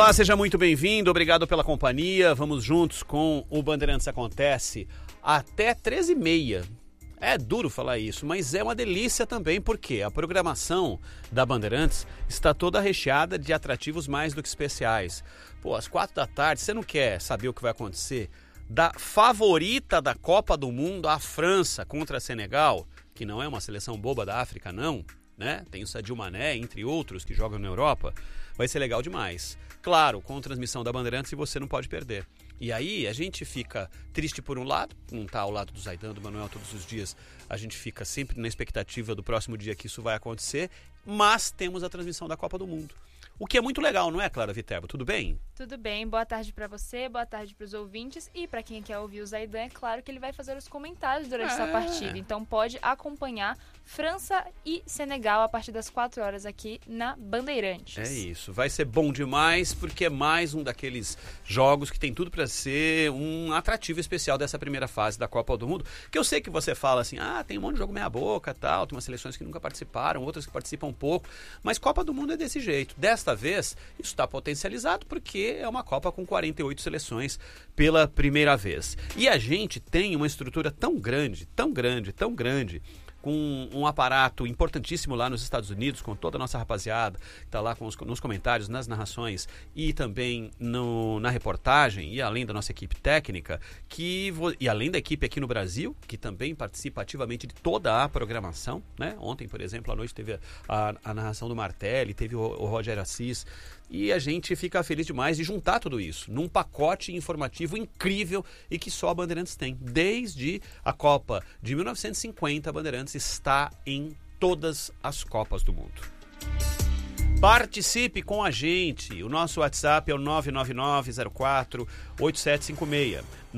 Olá, seja muito bem-vindo, obrigado pela companhia. Vamos juntos com o Bandeirantes Acontece até 13h30. É duro falar isso, mas é uma delícia também, porque a programação da Bandeirantes está toda recheada de atrativos mais do que especiais. Pô, às 4 da tarde, você não quer saber o que vai acontecer da favorita da Copa do Mundo, a França, contra a Senegal, que não é uma seleção boba da África, não, né? Tem o Sadio Mané, entre outros, que jogam na Europa. Vai ser legal demais. Claro, com transmissão da Bandeirantes, e você não pode perder. E aí a gente fica triste por um lado, não está ao lado do Zaidan, do Manuel todos os dias, a gente fica sempre na expectativa do próximo dia que isso vai acontecer, mas temos a transmissão da Copa do Mundo. O que é muito legal, não é, Clara Viterbo? Tudo bem? Tudo bem, boa tarde para você, boa tarde para os ouvintes e para quem quer ouvir o Zaidan, é claro que ele vai fazer os comentários durante essa partida, então pode acompanhar França e Senegal a partir das 4 horas aqui na Bandeirantes. É isso, vai ser bom demais porque é mais um daqueles jogos que tem tudo para ser um atrativo especial dessa primeira fase da Copa do Mundo, que eu sei que você fala assim, tem um monte de jogo meia boca, tal, tem umas seleções que nunca participaram, outras que participam um pouco, mas Copa do Mundo é desse jeito. Desta vez, isso está potencializado porque é uma Copa com 48 seleções pela primeira vez. E a gente tem uma estrutura tão grande, com um aparato importantíssimo lá nos Estados Unidos, com toda a nossa rapaziada, que está lá nos comentários, nas narrações e também na reportagem, e além da nossa equipe técnica, e além da equipe aqui no Brasil, que também participa ativamente de toda a programação, né? Ontem, por exemplo, à noite teve a narração do Martelli, teve o Rogério Assis, e a gente fica feliz demais de juntar tudo isso num pacote informativo incrível e que só a Bandeirantes tem. Desde a Copa de 1950, a Bandeirantes está em todas as Copas do Mundo. Participe com a gente. O nosso WhatsApp é o 999-04-8756.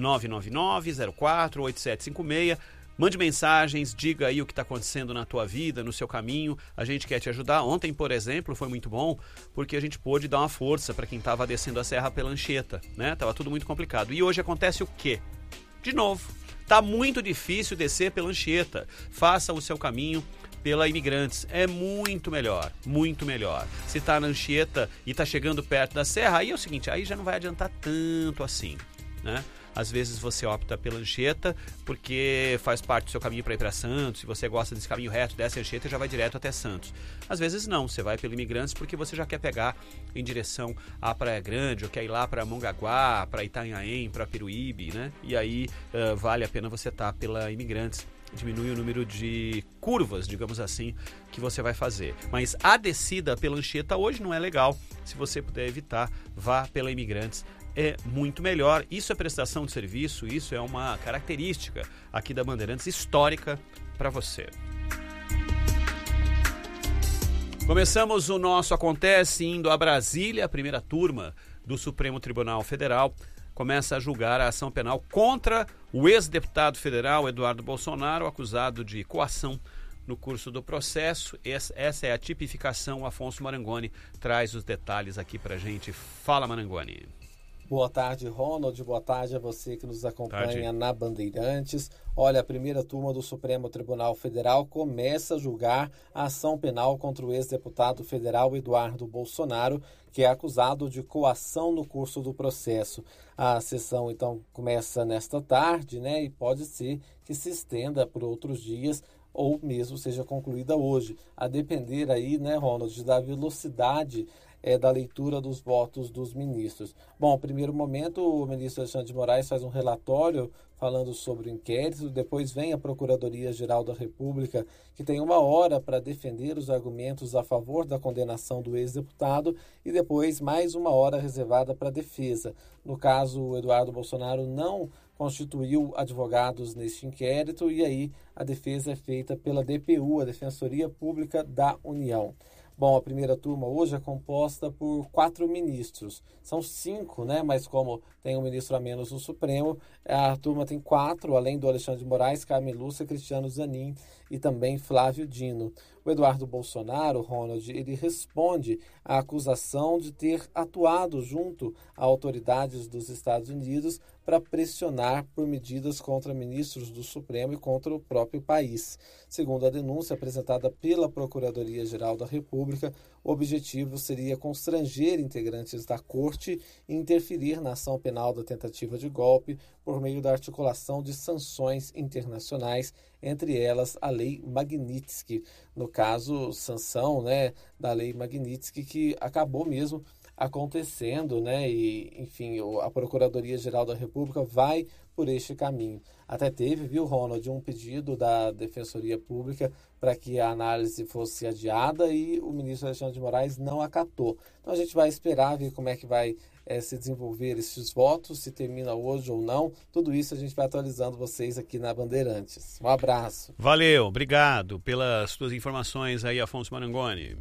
999-04-8756. Mande mensagens, diga aí o que está acontecendo na tua vida, no seu caminho. A gente quer te ajudar. Ontem, por exemplo, foi muito bom porque a gente pôde dar uma força para quem estava descendo a Serra pela Anchieta, né? Tava tudo muito complicado. E hoje acontece o quê? De novo, tá muito difícil descer pela Anchieta. Faça o seu caminho pela Imigrantes. É muito melhor, muito melhor. Se tá na Anchieta e tá chegando perto da Serra, aí é o seguinte, aí já não vai adiantar tanto assim, né? Às vezes você opta pela Anchieta porque faz parte do seu caminho para ir para Santos. Se você gosta desse caminho reto, desce a Anchieta e já vai direto até Santos. Às vezes não, você vai pelo Imigrantes porque você já quer pegar em direção à Praia Grande, ou quer ir lá para Mongaguá, para Itanhaém, para Peruíbe, né? E aí vale a pena você estar pela Imigrantes. Diminui o número de curvas, digamos assim, que você vai fazer. Mas a descida pela Anchieta hoje não é legal. Se você puder evitar, vá pela Imigrantes. É muito melhor. Isso é prestação de serviço, isso é uma característica aqui da Bandeirantes histórica para você. Começamos o nosso Acontece indo a Brasília. A primeira turma do Supremo Tribunal Federal começa a julgar a ação penal contra o ex-deputado federal Eduardo Bolsonaro, acusado de coação no curso do processo. Essa é a tipificação. O Afonso Marangoni traz os detalhes aqui pra gente. Fala, Marangoni. Boa tarde, Ronald. Boa tarde a você que nos acompanha na Bandeirantes. Olha, a primeira turma do Supremo Tribunal Federal começa a julgar a ação penal contra o ex-deputado federal Eduardo Bolsonaro, que é acusado de coação no curso do processo. A sessão, então, começa nesta tarde, né? E pode ser que se estenda por outros dias ou mesmo seja concluída hoje, a depender aí, né, Ronald, da velocidade da leitura dos votos dos ministros. Bom, no primeiro momento, o ministro Alexandre de Moraes faz um relatório falando sobre o inquérito, depois vem a Procuradoria-Geral da República, que tem 1 hora para defender os argumentos a favor da condenação do ex-deputado, e depois mais 1 hora reservada para a defesa. No caso, o Eduardo Bolsonaro não constituiu advogados neste inquérito, e aí a defesa é feita pela DPU, a Defensoria Pública da União. Bom, a primeira turma hoje é composta por 4 ministros. São 5, né? Mas como tem um ministro a menos no Supremo, a turma tem 4, além do Alexandre de Moraes, Carmen Lúcia, Cristiano Zanin e também Flávio Dino. O Eduardo Bolsonaro, Ronald, ele responde à acusação de ter atuado junto a autoridades dos Estados Unidos para pressionar por medidas contra ministros do Supremo e contra o próprio país. Segundo a denúncia apresentada pela Procuradoria-Geral da República, O objetivo seria constranger integrantes da corte e interferir na ação penal da tentativa de golpe por meio da articulação de sanções internacionais, entre elas a Lei Magnitsky. No caso, sanção, da Lei Magnitsky, que acabou mesmo acontecendo, e, enfim, a Procuradoria-Geral da República vai por este caminho. Até teve, viu, Ronald, um pedido da Defensoria Pública para que a análise fosse adiada e o ministro Alexandre de Moraes não acatou. Então a gente vai esperar ver como é que vai se desenvolver esses votos, se termina hoje ou não. Tudo isso a gente vai atualizando vocês aqui na Bandeirantes. Um abraço. Valeu, obrigado pelas suas informações aí, Afonso Marangoni.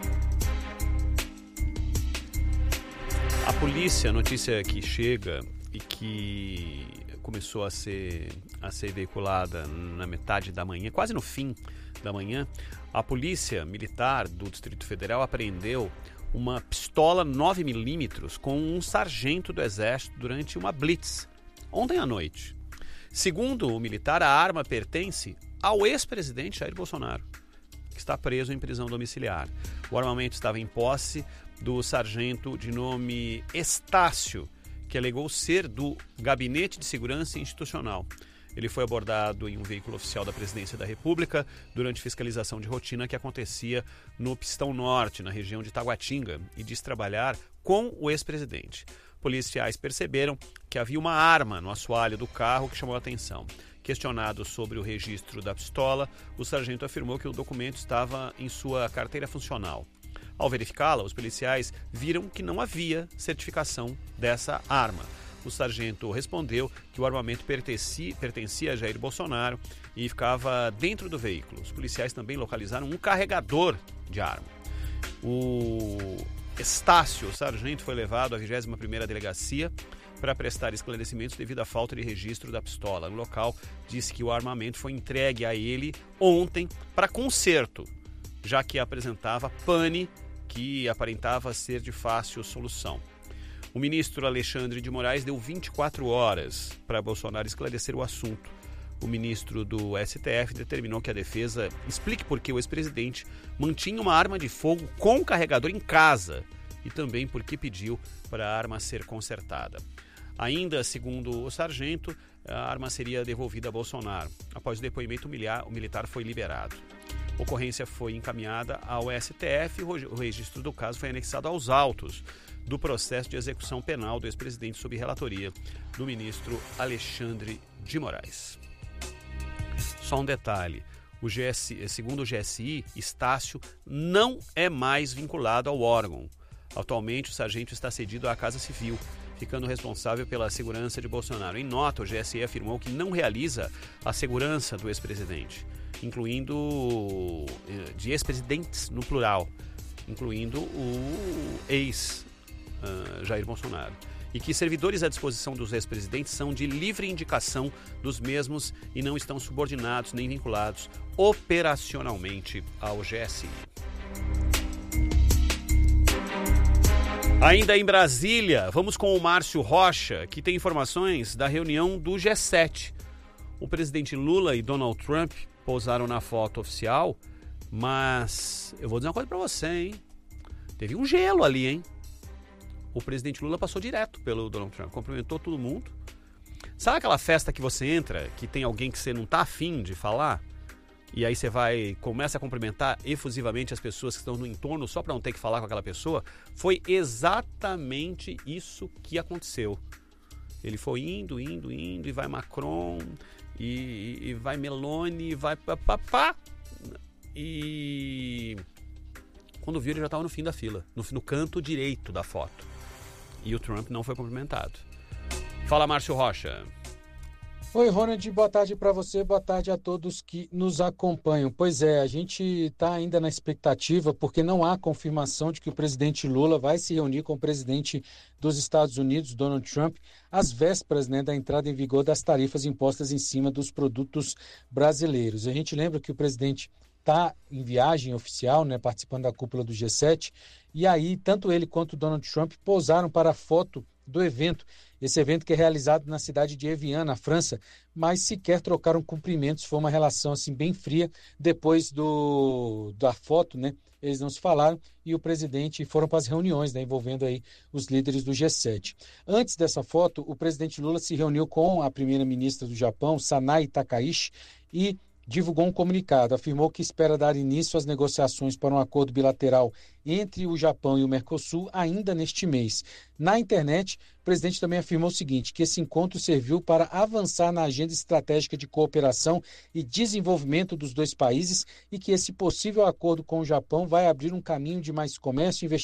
A polícia, notícia que chega e que começou a ser veiculada na metade da manhã, quase no fim da manhã, a polícia militar do Distrito Federal apreendeu uma pistola 9mm com um sargento do Exército durante uma blitz, ontem à noite. Segundo o militar, a arma pertence ao ex-presidente Jair Bolsonaro, que está preso em prisão domiciliar. O armamento estava em posse do sargento de nome Estácio, que alegou ser do Gabinete de Segurança Institucional. Ele foi abordado em um veículo oficial da Presidência da República durante fiscalização de rotina que acontecia no Pistão Norte, na região de Taguatinga, e disse trabalhar com o ex-presidente. Policiais perceberam que havia uma arma no assoalho do carro que chamou a atenção. Questionado sobre o registro da pistola, o sargento afirmou que o documento estava em sua carteira funcional. Ao verificá-la, os policiais viram que não havia certificação dessa arma. O sargento respondeu que o armamento pertencia a Jair Bolsonaro e ficava dentro do veículo. Os policiais também localizaram um carregador de arma. O Estácio, o sargento, foi levado à 21ª Delegacia para prestar esclarecimentos devido à falta de registro da pistola. No local, disse que o armamento foi entregue a ele ontem para conserto, já que apresentava pane que aparentava ser de fácil solução. O ministro Alexandre de Moraes deu 24 horas para Bolsonaro esclarecer o assunto. O ministro do STF determinou que a defesa explique por que o ex-presidente mantinha uma arma de fogo com carregador em casa e também por que pediu para a arma ser consertada. Ainda, segundo o sargento, a arma seria devolvida a Bolsonaro. Após o depoimento, o militar foi liberado. A ocorrência foi encaminhada ao STF e o registro do caso foi anexado aos autos do processo de execução penal do ex-presidente sob relatoria do ministro Alexandre de Moraes. Só um detalhe, segundo o GSI, Estácio não é mais vinculado ao órgão. Atualmente, o sargento está cedido à Casa Civil, ficando responsável pela segurança de Bolsonaro. Em nota, o GSI afirmou que não realiza a segurança do ex-presidente, incluindo de ex-presidentes no plural, incluindo o ex-Jair Bolsonaro, e que servidores à disposição dos ex-presidentes são de livre indicação dos mesmos e não estão subordinados nem vinculados operacionalmente ao GSI. Ainda em Brasília, vamos com o Márcio Rocha, que tem informações da reunião do G7. O presidente Lula e Donald Trump pousaram na foto oficial, mas eu vou dizer uma coisa pra você, hein? Teve um gelo ali, hein? O presidente Lula passou direto pelo Donald Trump, cumprimentou todo mundo. Sabe aquela festa que você entra, que tem alguém que você não tá afim de falar? E aí você começa a cumprimentar efusivamente as pessoas que estão no entorno só para não ter que falar com aquela pessoa? Foi exatamente isso que aconteceu. Ele foi indo, e vai Macron, e vai Meloni, e vai papapá. E quando viu, ele já estava no fim da fila, no canto direito da foto. E o Trump não foi cumprimentado. Fala, Márcio Rocha. Oi, Ronald, boa tarde para você, boa tarde a todos que nos acompanham. Pois é, a gente está ainda na expectativa, porque não há confirmação de que o presidente Lula vai se reunir com o presidente dos Estados Unidos, Donald Trump, às vésperas da entrada em vigor das tarifas impostas em cima dos produtos brasileiros. A gente lembra que o presidente está em viagem oficial, participando da cúpula do G7, e aí tanto ele quanto Donald Trump pousaram para a foto do evento. Esse evento que é realizado na cidade de Evian, na França, mas sequer trocaram cumprimentos, foi uma relação assim bem fria. Depois da foto, né, eles não se falaram e o presidente foram para as reuniões, né, envolvendo aí os líderes do G7. Antes dessa foto, o presidente Lula se reuniu com a primeira-ministra do Japão, Sanae Takaichi, e divulgou um comunicado, afirmou que espera dar início às negociações para um acordo bilateral entre o Japão e o Mercosul ainda neste mês. Na internet, o presidente também afirmou o seguinte, que esse encontro serviu para avançar na agenda estratégica de cooperação e desenvolvimento dos dois países e que esse possível acordo com o Japão vai abrir um caminho de mais comércio e investimento